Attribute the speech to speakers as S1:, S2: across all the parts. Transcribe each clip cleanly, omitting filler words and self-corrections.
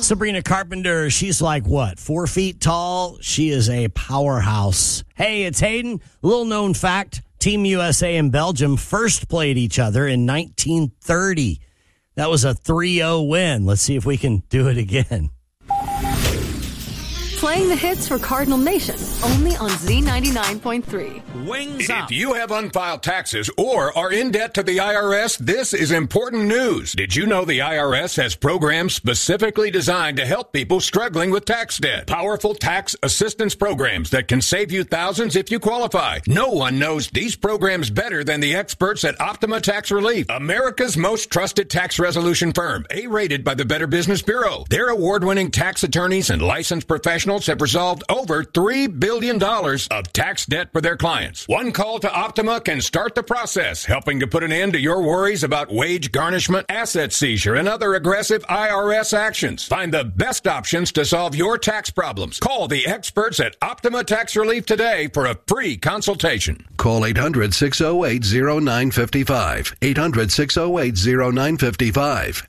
S1: Sabrina Carpenter, she's like, 4 feet tall? She is a powerhouse. Hey, it's Hayden. Little known fact, Team USA and Belgium first played each other in 1930. That was a 3-0 win. Let's see if we can do it again.
S2: Playing the hits for Cardinal Nation, only on Z99.3.
S3: Wings up. If you have unfiled taxes or are in debt to the IRS, this is important news. Did you know the IRS has programs specifically designed to help people struggling with tax debt? Powerful tax assistance programs that can save you thousands if you qualify. No one knows these programs better than the experts at Optima Tax Relief, America's most trusted tax resolution firm, A-rated by the Better Business Bureau. Their award-winning tax attorneys and licensed professionals have resolved over $3 billion of tax debt for their clients. One call to Optima can start the process, helping to put an end to your worries about wage garnishment, asset seizure, and other aggressive IRS actions. Find the best options to solve your tax problems. Call the experts at Optima Tax Relief today for a free consultation.
S4: Call 800-608-0955. 800-608-0955.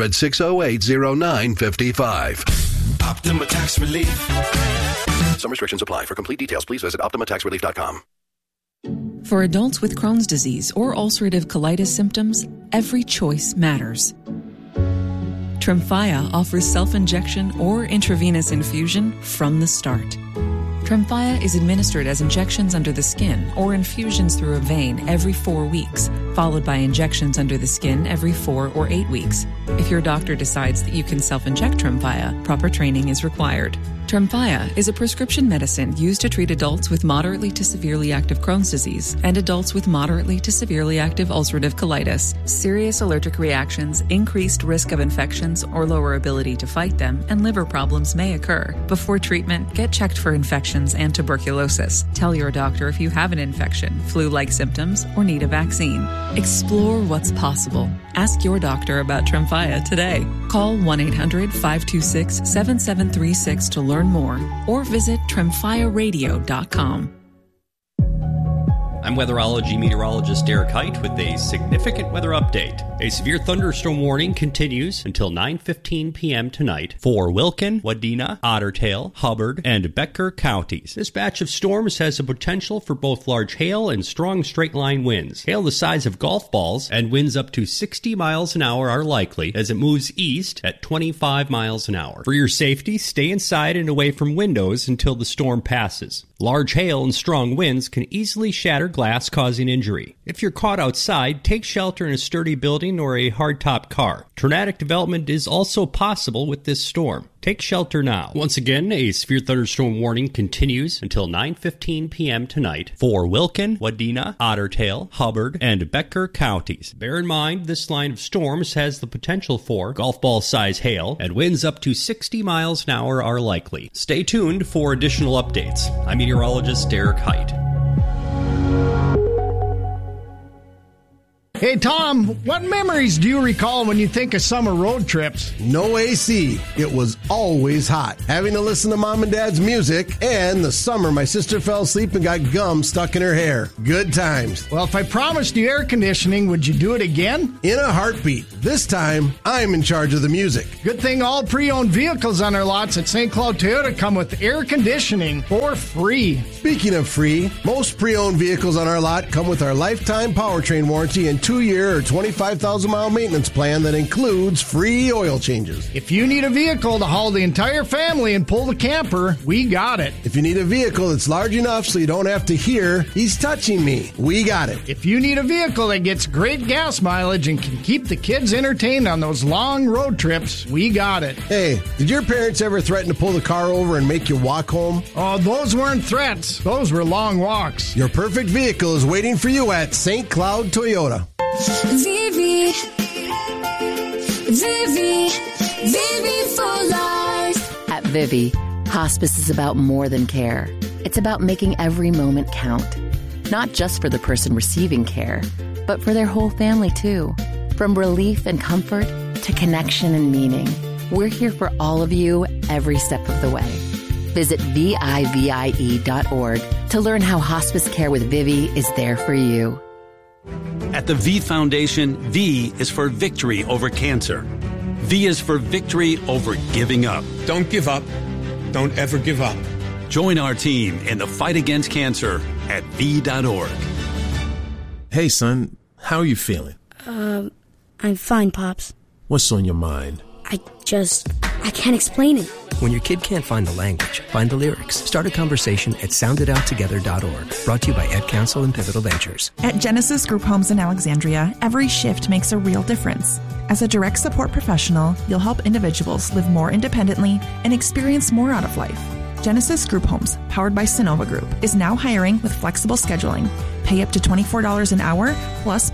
S4: 800-608-0955.
S5: Optima Tax Relief.
S4: Some restrictions apply. For complete details, please visit OptimaTaxRelief.com.
S6: For adults with Crohn's disease or ulcerative colitis symptoms, every choice matters. Tremfya offers self-injection or intravenous infusion from the start. Tremfya is administered as injections under the skin or infusions through a vein every 4 weeks, followed by injections under the skin every 4 or 8 weeks. If your doctor decides that you can self-inject Tremfya, proper training is required. Tremfya is a prescription medicine used to treat adults with moderately to severely active Crohn's disease and adults with moderately to severely active ulcerative colitis. Serious allergic reactions, increased risk of infections or lower ability to fight them, and liver problems may occur. Before treatment, get checked for infections and tuberculosis. Tell your doctor if you have an infection, flu-like symptoms, or need a vaccine. Explore what's possible. Ask your doctor about Tremfya today. Call 1-800-526-7736 to learn more, or visit TremfyaRadio.com.
S7: I'm weatherology meteorologist Derek Height with a significant weather update. A severe thunderstorm warning continues until 9:15 p.m. tonight for Wilkin, Wadena, Otter Tail, Hubbard, and Becker counties. This batch of storms has the potential for both large hail and strong straight-line winds. Hail the size of golf balls and winds up to 60 miles an hour are likely as it moves east at 25 miles an hour. For your safety, stay inside and away from windows until the storm passes. Large hail and strong winds can easily shatter glass, causing injury. If you're caught outside, take shelter in a sturdy building or a hardtop car. Tornadic development is also possible with this storm. Take shelter now. Once again, a severe thunderstorm warning continues until 9:15 p.m. tonight for Wilkin, Wadena, Otter Tail, Hubbard, and Becker counties. Bear in mind, this line of storms has the potential for golf ball size hail, and winds up to 60 miles an hour are likely. Stay tuned for additional updates. I'm meteorologist Derek Height.
S8: Hey, Tom, what memories do you recall when you think of summer road trips?
S9: No AC. It was always hot. Having to listen to Mom and Dad's music, and the summer my sister fell asleep and got gum stuck in her hair. Good times.
S8: Well, if I promised you air conditioning, would you do it again?
S9: In a heartbeat. This time, I'm in charge of the music.
S8: Good thing all pre-owned vehicles on our lots at St. Cloud Toyota come with air conditioning for free.
S9: Speaking of free, most pre-owned vehicles on our lot come with our lifetime powertrain warranty and 2-year or 25,000-mile maintenance plan that includes free oil changes.
S8: If you need a vehicle to haul the entire family and pull the camper, we got it.
S9: If you need a vehicle that's large enough so you don't have to hear, he's touching me, we got it.
S8: If you need a vehicle that gets great gas mileage and can keep the kids entertained on those long road trips, we got it.
S9: Hey, did your parents ever threaten to pull the car over and make you walk home?
S8: Oh, those weren't threats. Those were long walks.
S9: Your perfect vehicle is waiting for you at St. Cloud Toyota.
S10: Vivi for life.
S11: At Vivi, hospice is about more than care. It's about making every moment count. Not just for the person receiving care, but for their whole family too. From relief and comfort to connection and meaning, we're here for all of you every step of the way. Visit VIVIE.org to learn how hospice care with Vivi is there for you.
S12: At the V Foundation, V is for victory over cancer.
S5: V is for victory over giving up.
S12: Don't give up. Don't ever give up.
S5: Join our team in the fight against cancer at V.org.
S13: Hey, son, how are you feeling?
S14: I'm fine, Pops.
S13: What's on your mind?
S14: I can't explain it.
S15: When your kid can't find the language, find the lyrics. Start a conversation at sounditouttogether.org. Brought to you by Ed Council and Pivotal Ventures.
S16: At Genesis Group Homes in Alexandria, every shift makes a real difference. As a direct support professional, you'll help individuals live more independently and experience more out of life. Genesis Group Homes, powered by Sonova Group, is now hiring with flexible scheduling. Pay up to $24 an hour, plus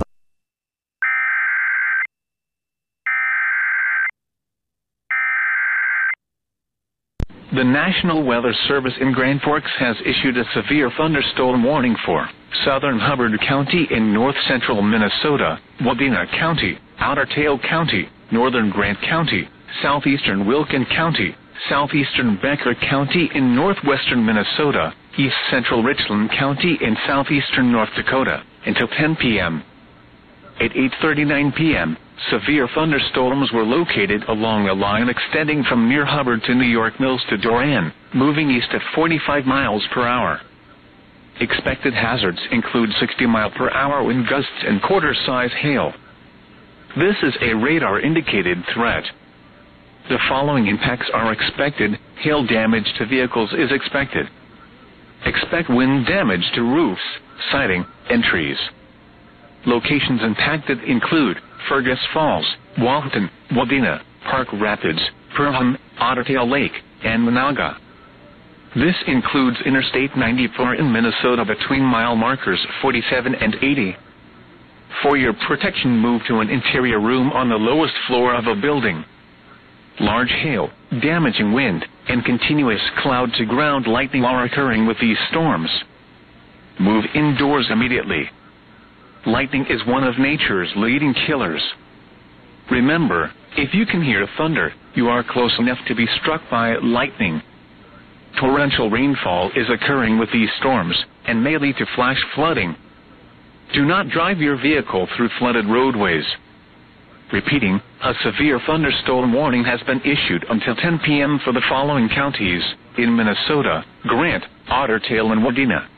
S17: The National Weather Service in Grand Forks has issued a severe thunderstorm warning for southern Hubbard County in north-central Minnesota, Wadena County, Outer Tail County, northern Grant County, southeastern Wilkin County, southeastern Becker County in northwestern Minnesota, east-central Richland County in southeastern North Dakota, until 10 p.m. At 8:39 p.m., severe thunderstorms were located along a line extending from near Hubbard to New York Mills to Doran, moving east at 45 miles per hour. Expected hazards include 60-mile-per-hour wind gusts and quarter-size hail. This is a radar-indicated threat. The following impacts are expected. Hail damage to vehicles is expected. Expect wind damage to roofs, siding, and trees. Locations impacted include Fergus Falls, Walton, Wadena, Park Rapids, Perham, Otter Tail Lake, and Monaga. This includes Interstate 94 in Minnesota between mile markers 47 and 80. For your protection, move to an interior room on the lowest floor of a building. Large hail, damaging wind, and continuous cloud-to-ground lightning are occurring with these storms. Move indoors immediately. Lightning is one of nature's leading killers. Remember, if you can hear thunder, you are close enough to be struck by lightning. Torrential rainfall is occurring with these storms and may lead to flash flooding. Do not drive your vehicle through flooded roadways. Repeating, a severe thunderstorm warning has been issued until 10 p.m. for the following counties in Minnesota: Grant, Otter Tail, and Wadena.